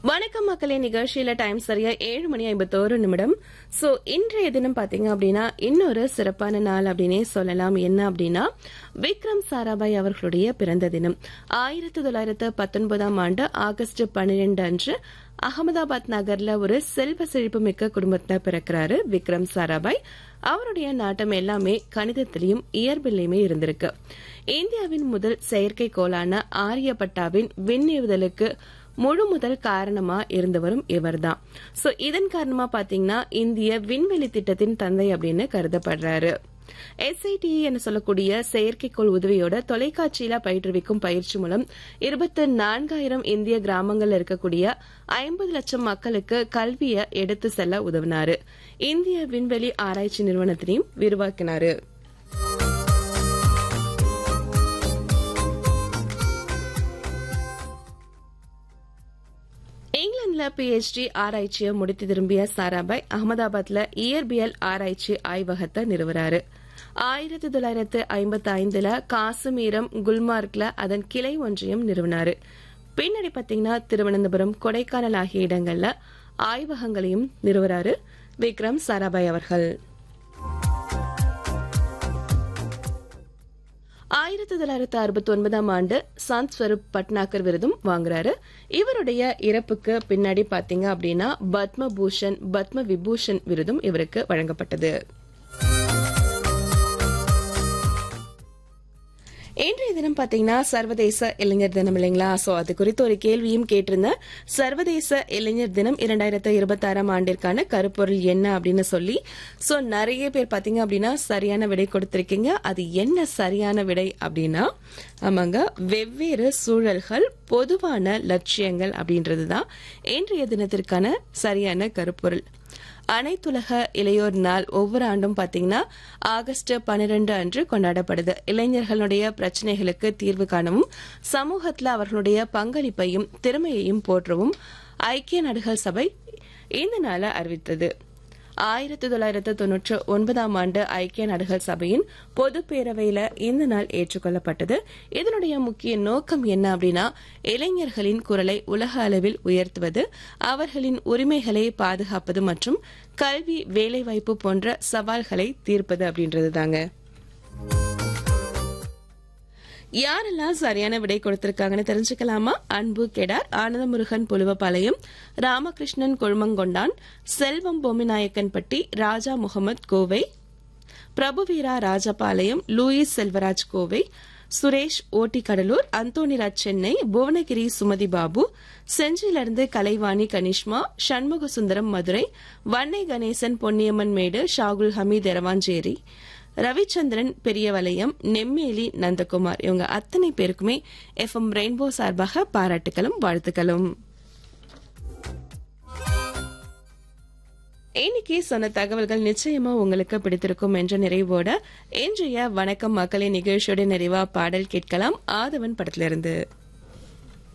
வணக்கம் மக்களே, நிகழ்ச்சியில டைம் சரியா 7:51. சோ இன்றைய தினம் பாத்தீங்க அப்படின்னா இன்னொரு சிறப்பான நாள் அப்படின்னே சொல்லலாம். என்ன அப்படின்னா விக்ரம் சாராபாய் அவர்களுடைய பிறந்த தினம். 1919 ஆண்டு ஆகஸ்ட் 12 அன்று அகமதாபாத் நகர்ல ஒரு செல்வ செழிப்பு மிக்க குடும்பத்துல பிறக்கிறாரு விக்ரம் சாராபாய். அவருடைய நாட்டம் எல்லாமே கணிதத்திலையும் இயற்பிலையுமே இருந்திருக்கு. இந்தியாவின் முதல் செயற்கைக்கோளான ஆரியப்பட்டாவின் விண்ணியவுதலுக்கு முழு முதல் காரணமா இருந்தவரும் இவர்தான். சோ இதன் காரணமா பாத்தீங்கன்னா இந்திய விண்வெளி திட்டத்தின் தந்தை அப்படின்னு கருதப்படுறாரு. SITE என சொல்லக்கூடிய செயற்கைக்கோள் உதவியோட தொலைக்காட்சியில பயிற்றுவிக்கும் பயிற்சி மூலம் 24,000 இந்திய கிராமங்கள்ல இருக்கக்கூடிய 50 லட்சம் மக்களுக்கு கல்வியை எடுத்து செல்ல உதவினாரு. இந்திய விண்வெளி ஆராய்ச்சி நிறுவனத்தினையும் விரிவாக்கினாரு. இங்கிலாந்துல PhD ஆராய்ச்சியை முடித்து திரும்பிய சாராபாய் அகமதாபாத்ல இயற்பியல் ஆராய்ச்சி ஆய்வகத்தை நிறுவறாரு. 1955 காசுமீரம் குல்மார்க்ல அதன் கிளை ஒன்றையும் நிறுவனாரு. பின்னாடி பாத்தீங்கன்னா திருவனந்தபுரம், கொடைக்கானல் ஆகிய இடங்கள்ல ஆய்வகங்களையும் நிறுவறாரு விக்ரம் சாராபாய் அவர்கள். 1969 ஆண்டு சாந்த் ஸ்வரூப் பட்னாகர் விருதும் வாங்குறாரு. இவருடைய இறப்புக்கு பின்னாடி பாத்தீங்க அப்படின்னா பத்ம பூஷன், பத்ம விபூஷன் விருதும் இவருக்கு வழங்கப்பட்டது. இன்றைய தினம் பாத்தீங்கன்னா சர்வதேச இளைஞர் தினம் இல்லைங்களா? சோ அது குறித்து ஒரு கேள்வியும் கேட்டிருந்தேன். சர்வதேச இளைஞர் தினம் 2026 ஆண்டிற்கான கருப்பொருள் என்ன அப்படின்னு சொல்லி. சோ நிறைய பேர் பாத்தீங்க அப்படின்னா சரியான விடை கொடுத்திருக்கீங்க. அது என்ன சரியான விடை அப்படின்னா, ஆமாங்க, வெவ்வேறு சூழல்கள் பொதுவான லட்சியங்கள் அப்படின்றதுதான் இன்றைய தினத்திற்கான சரியான கருப்பொருள். அனைத்துலக இளையோர் நாள் ஒவ்வொரு ஆண்டும் பாத்தீங்கன்னா ஆகஸ்ட் 12 அன்று கொண்டாடப்படுது. இளைஞர்களுடைய பிரச்சனைகளுக்கு தீர்வு காணவும் சமூகத்துல அவர்களுடைய பங்களிப்பையும் திறமையையும் போற்றவும் ஐக்கிய நாடுகள் சபை இந்த நாளை அறிவித்தது. 1999 ஆண்டு ஐக்கிய நாடுகள் சபையின் பொது பேரவையில இந்த நாள் ஏற்றுக்கொள்ளப்பட்டது. இதனுடைய முக்கிய நோக்கம் என்ன அப்படின்னா, இளைஞர்களின் குரலை உலக அளவில் உயர்த்துவது, அவர்களின் உரிமைகளை பாதுகாப்பது மற்றும் கல்வி, வேலைவாய்ப்பு போன்ற சவால்களை தீர்ப்பது அப்படின்றது தாங்க. யாரெல்லாம் சரியான விடை கொடுத்திருக்காங்கன்னு தெரிஞ்சுக்கலாமா? அன்பு கெடார், ஆனந்தமுருகன் புலுவபாளையம், ராமகிருஷ்ணன் கொழுமங்கொண்டான், செல்வம் பொம்மிநாயக்கன்பட்டி, ராஜா முகமது கோவை, பிரபுவீரா ராஜபாளையம், லூயிஸ் செல்வராஜ் கோவை, சுரேஷ் ஓட்டி கடலூர், அந்தோனிராஜ் சென்னை, புவனகிரி சுமதி பாபு, செஞ்சியிலிருந்து கலைவாணி கனிஷ்மா, சண்முக சுந்தரம் மதுரை, வன்னை கணேசன் பொன்னியம்மன் மேடு, ஷாகுல் ஹமீத் எரவாஞ்சேரி, ரவிச்சந்திரன் பெரியவலயம், நெம்மேலி நந்தகுமார், இவங்க அத்தனை பேருக்குமே FM ரெயின்போ சார்பாக பாராட்டுகளும் வாழ்த்துக்களும். இன்னைக்கு சொன்ன தகவல்கள் நிச்சயமா உங்களுக்கு பிடித்திருக்கும் என்ற நிறைவோட இன்றைய வணக்கம் மக்களே நிகழ்ச்சியோட நிறைவா பாடல் கேட்கலாம். ஆதவன் படத்திலிருந்து.